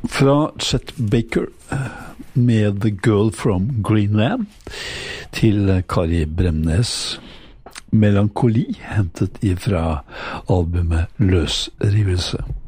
Fra Chet Baker med The Girl from Greenland til Kari Bremnes Melankoli, hentet ifra albumet Løsrivelse.